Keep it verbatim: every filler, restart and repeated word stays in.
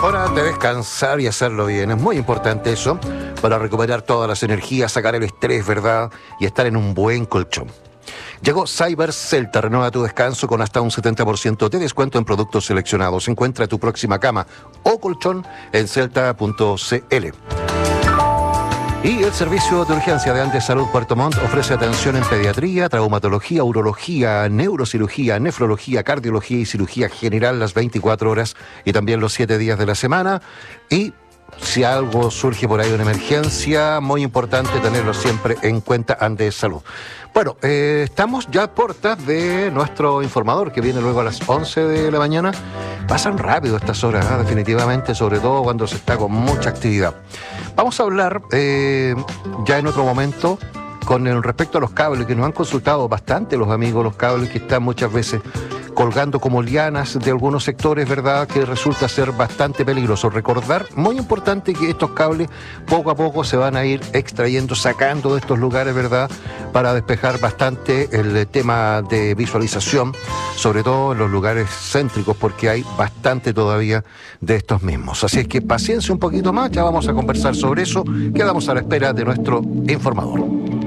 hora de descansar y hacerlo bien. Es muy importante eso para recuperar todas las energías, sacar el estrés, ¿verdad? Y estar en un buen colchón. Llegó Cyber Celta, renueva tu descanso con hasta un setenta por ciento de descuento en productos seleccionados. Encuentra tu próxima cama o colchón en celta punto c l. Y el Servicio de Urgencia de Andes Salud Puerto Montt ofrece atención en pediatría, traumatología, urología, neurocirugía, nefrología, cardiología y cirugía general las veinticuatro horas y también los siete días de la semana. Y si algo surge por ahí de una emergencia, muy importante tenerlo siempre en cuenta Andes Salud. Bueno, eh, estamos ya a puertas de nuestro informador que viene luego a las once de la mañana. Pasan rápido estas horas, ¿eh? Definitivamente, sobre todo cuando se está con mucha actividad. Vamos a hablar eh, ya en otro momento con el respecto a los cables, que nos han consultado bastante los amigos, los cables que están muchas veces colgando como lianas de algunos sectores, ¿verdad?, que resulta ser bastante peligroso. Recordar, muy importante, que estos cables poco a poco se van a ir extrayendo, sacando de estos lugares, ¿verdad?, para despejar bastante el tema de visualización, sobre todo en los lugares céntricos, porque hay bastante todavía de estos mismos. Así es que paciencia un poquito más, ya vamos a conversar sobre eso. Quedamos a la espera de nuestro informador.